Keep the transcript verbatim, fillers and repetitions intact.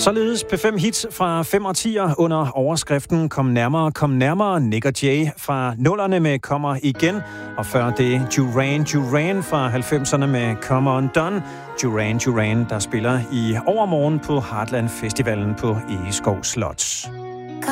Således P fem hits fra fem og tier under overskriften Kom nærmere, kom nærmere. Nick og Jay fra nullerne med Kommer igen. Og før det Duran Duran fra halvfemserne med Come Undone. Duran Duran, der spiller i overmorgen på Heartland Festivalen på Egeskov Slot.